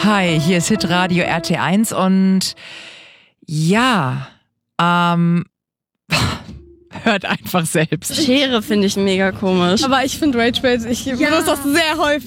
Hi, hier ist Hitradio RT1 und ja, hört einfach selbst. Schere finde ich mega komisch. Aber ich finde Rage Bait, ich benutze das sehr häufig.